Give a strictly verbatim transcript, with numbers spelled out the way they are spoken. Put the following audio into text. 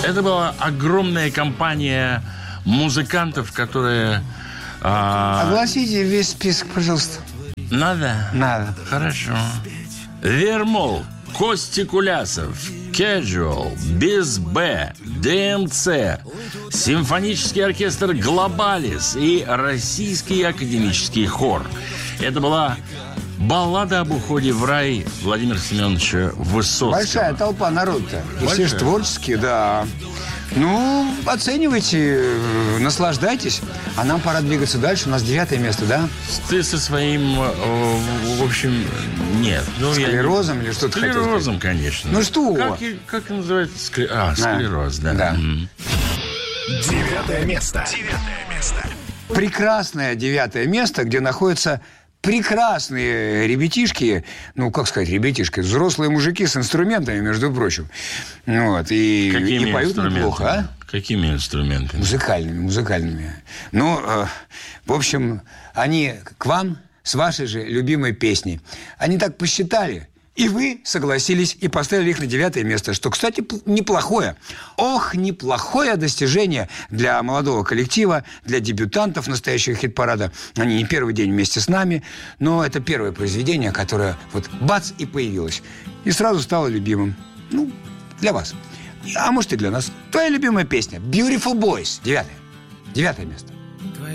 Это была огромная компания музыкантов, которые... А... Огласите весь список, пожалуйста. Надо? Надо. Хорошо. Вермол, Кости Кулясов, Casual, Без Б, ДМЦ, симфонический оркестр «Глобалис» и российский академический хор. Это была баллада об уходе в рай Владимира Семеновича Высоцкого. Большая толпа народа. И все же творческие, да. Ну, оценивайте, наслаждайтесь. А нам пора двигаться дальше. У нас девятое место, да? Ты со своим, в общем, нет. Ну, склерозом я... или что-то хотел Склерозом, конечно. Ну что? Как, как называется? Склер... А, склероз, да. да. Mm-hmm. Девятое место. Девятое место. Прекрасное девятое место, где находятся прекрасные ребятишки, ну, как сказать, ребятишки, взрослые мужики с инструментами, между прочим. Вот, и, Какими и поют неплохо, а? Какими инструментами? Музыкальными, музыкальными. Ну, э, в общем, они к вам с вашей же любимой песней. Они так посчитали, и вы согласились и поставили их на девятое место, что, кстати, неплохое. Ох, неплохое достижение для молодого коллектива, для дебютантов настоящего хит-парада. Они не первый день вместе с нами, но это первое произведение, которое вот бац и появилось. И сразу стало любимым. Ну, для вас. А может, и для нас. Твоя любимая песня «Beautiful Boys». Девятое. Девятое место.